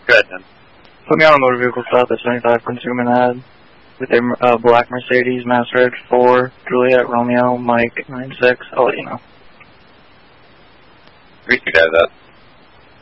Go ahead, then. Put me on a motor vehicle stop at 75 Consumer Ave with a black Mercedes, Mass Red 4, Juliet, Romeo, Mike, 96. I'll let you know. Reach you guys up.